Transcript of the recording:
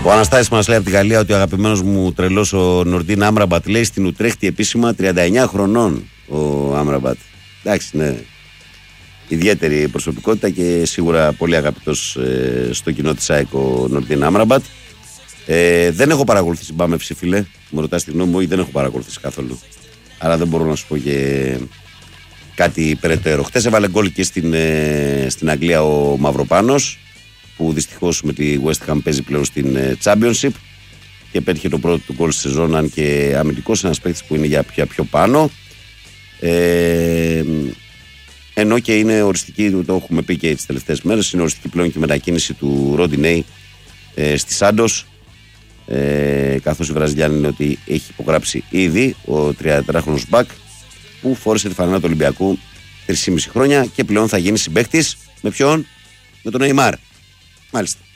Ο Αναστάσης μας λέει από τη Γαλλία ότι ο αγαπημένος μου τρελός ο Νορντίν Άμραμπατ λέει στην Ουτρέχτη επίσημα 39 χρονών ο Άμραμπατ. Εντάξει, ναι. Ιδιαίτερη προσωπικότητα και σίγουρα πολύ αγαπητός στο κοινό της ΑΕΚ ο Νορντίν Άμραμπατ. Δεν έχω παρακολουθήσει Μπάμευση, φίλε. Μου ρωτάς τη γνώμη μου ή δεν έχω παρακολουθήσει καθόλου. Άρα δεν μπορώ να σου πω και κάτι περαιτέρω. Χτες έβαλε γκολ και στην Αγγλία ο Μαυροπάνος, που δυστυχώς με τη West Ham παίζει πλέον στην Championship και πέτυχε το πρώτο του γκολ στη σεζόν, αν και αμυντικός, ένας παίκτης που είναι για πιο πάνω. Ενώ και είναι οριστική, το έχουμε πει και τις τελευταίες μέρες, είναι οριστική πλέον και η μετακίνηση του Ροντινέι στη Σάντος, καθώς η Βραζιλιάνη είναι ότι έχει υπογράψει ήδη ο 34χρονος μπακ που φόρεσε τη φανέλα του Ολυμπιακού 3,5 χρόνια και πλέον θα γίνει συμπαίκτης με ποιον? Με τον Νεϊμάρ. Μάλιστα.